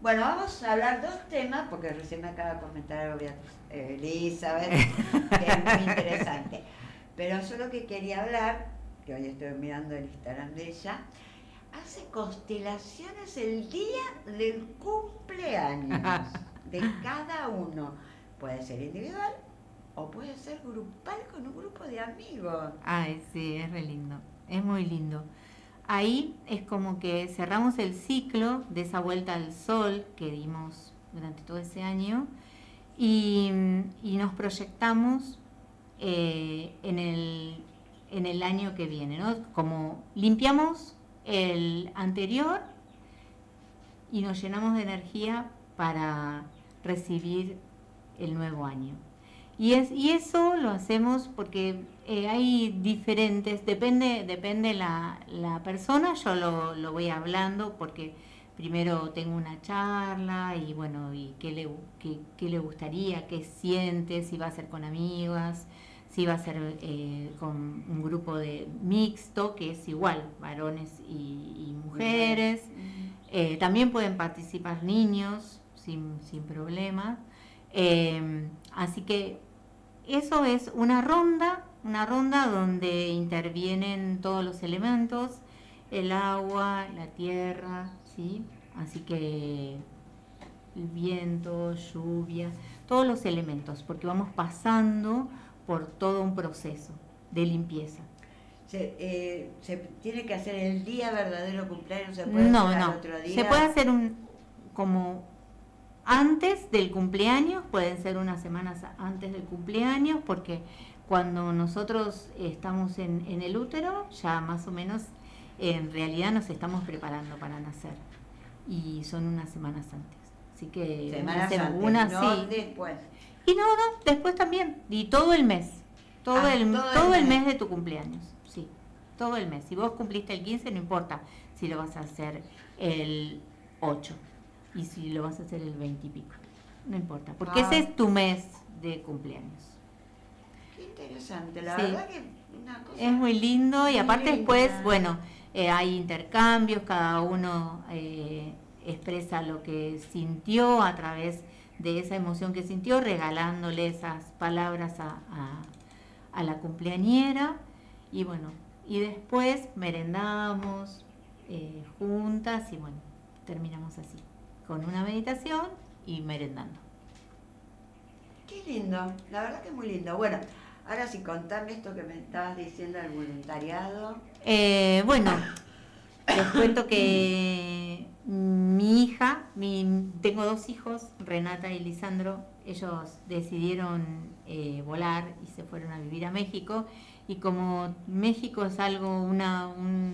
Bueno, vamos a hablar dos temas, porque recién me acaba de comentar algo Elizabeth, que es muy interesante. Pero yo lo que quería hablar, que hoy estoy mirando el Instagram de ella, hace constelaciones el día del cumpleaños de cada uno. Puede ser individual o puede ser grupal con un grupo de amigos. Ay, sí, es re lindo, es muy lindo. Ahí es como que cerramos el ciclo de esa vuelta al sol que dimos durante todo ese año y nos proyectamos en el año que viene, ¿no? Como limpiamos el anterior y nos llenamos de energía para recibir el nuevo año. Y eso lo hacemos porque hay diferentes, depende la persona, yo lo voy hablando porque primero tengo una charla y bueno, y qué le gustaría, qué siente, si va a ser con amigas, si va a ser con un grupo de mixto, que es igual, varones y mujeres. También pueden participar niños sin problema. Así que eso es una ronda donde intervienen todos los elementos, el agua, la tierra, ¿sí? Así que el viento, lluvia, todos los elementos, porque vamos pasando por todo un proceso de limpieza. ¿Se tiene que hacer el día verdadero cumpleaños? ¿Se puede hacer al otro día? Se puede hacer como antes del cumpleaños, pueden ser unas semanas antes del cumpleaños, porque cuando nosotros estamos en el útero, ya más o menos en realidad nos estamos preparando para nacer, y son unas semanas antes. Así que semanas antes, no sí. Después. Y no, después también, y todo el mes, todo el mes de tu cumpleaños, sí, todo el mes. Si vos cumpliste el 15, no importa si lo vas a hacer el 8. Y si lo vas a hacer el 20 y pico, no importa, porque ese es tu mes de cumpleaños. Qué interesante, la verdad que una cosa es muy lindo. Y aparte linda. Después, bueno, hay intercambios, cada uno expresa lo que sintió a través de esa emoción que sintió, regalándole esas palabras a la cumpleañera. Y bueno, y después merendamos juntas y bueno, terminamos así, con una meditación y merendando. Qué lindo, la verdad que es muy lindo. Bueno, ahora sí, contame esto que me estabas diciendo del voluntariado. Bueno, les cuento que mi hija, tengo 2 hijos, Renata y Lisandro, ellos decidieron volar y se fueron a vivir a México. Y como México es algo, una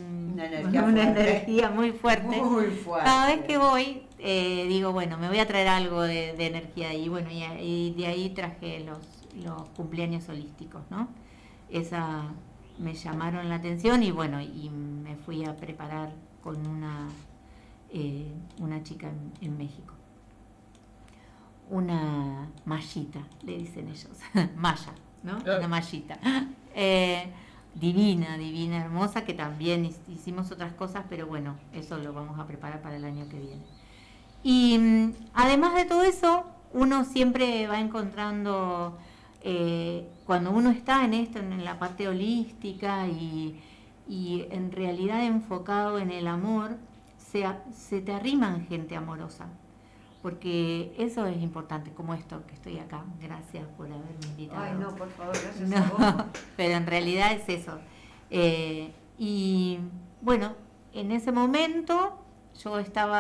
energía muy fuerte, cada vez que voy digo, bueno, me voy a traer algo de energía. Y bueno, y de ahí traje los cumpleaños holísticos, ¿no? Esa me llamaron la atención y bueno, y me fui a preparar con una chica en México. Una mallita, le dicen ellos, maya, ¿no? Una mallita. Divina, hermosa, que también hicimos otras cosas, pero bueno, eso lo vamos a preparar para el año que viene. Y además de todo eso, uno siempre va encontrando, cuando uno está en esto, en la parte holística y en realidad enfocado en el amor, se te arriman gente amorosa. Porque eso es importante, como esto que estoy acá. Gracias por haberme invitado. Ay, no, por favor, gracias a vos. Pero en realidad es eso. Y bueno, en ese momento yo estaba